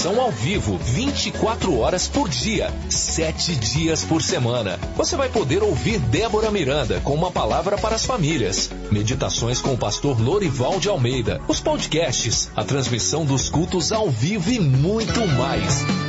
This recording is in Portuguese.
transmissão ao vivo, 24 horas por dia, 7 dias por semana. Você vai poder ouvir Débora Miranda com uma palavra para as famílias, meditações com o pastor Lorival de Almeida, os podcasts, a transmissão dos cultos ao vivo e muito mais.